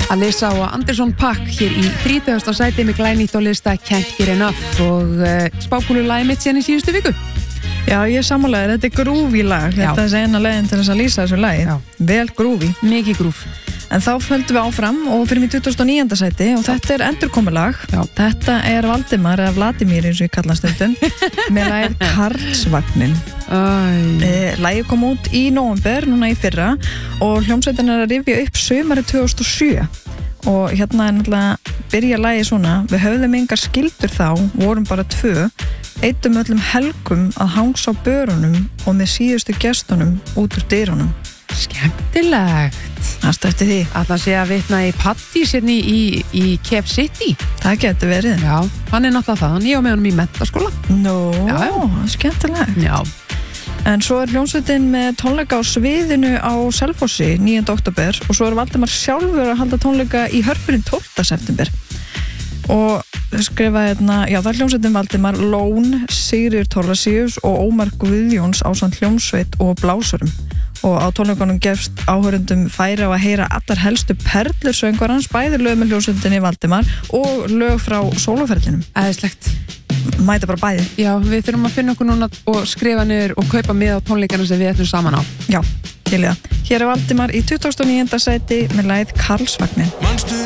Alissa og Anderson .Paak hér í 30. sæti með glænýtt á lista Can't Get Enough og spákúlu lagið mitt síðan í síðustu viku. Já, ég sammála, þetta groovy lag. Þetta er eina leiðin til þess að lýsa þessu lagi. Vel groovy. Mikið groove. En þá höldum við áfram og fyrir mig 2009. sæti og þetta er endurkomulag. Þetta er Valdimar eða Vladimir eins og ég kalla stundum með lagið Karlsvagnin. Lagið kom út í nóvember núna í fyrra og hljómsveitin er að rifja upp sumarið 2007 og hérna er náttúrulega byrja lagið svona: við höfðum engar skyldur þá, vorum bara 2, eyddum öllum helgum að hangsa á börunum og með síðustu gestunum út úr dyrunum. Skemmtilegt. Það stöfti því. Alltaf sé að vitna í Patti sérni í Kev City. Það getur verið. Já, hann er náttúrulega það. Hann ég á með honum í menntaskóla. Skemmtilegt. Já. En svo er hljómsveitin með tónleika á sviðinu á Selfossi 9. október og svo er Valdimar sjálfur að halda tónleika í Hörpunni 12. september. Og skrifaði hérna, já, það er hljómsveitin Valdimar, Lón, Sigríður Thorlacius og Ómar Guðjóns ásamt hljómsveit og blásurum. Og á tónleikunum gefst áhörundum færi á að heyra allar helstu perlur söngvarans, bæði lög með hljómsveitinni Valdimar og lög frá sólóferlinum. Æðislegt. Mæta bara bæði. Já, við þurfum að finna okkur núna og skrifa niður og kaupa með á tónleikana sem við ætlum saman á. Já, til í það. Hér er Valdimar í 29. sæti með lagið Karlsvagnin.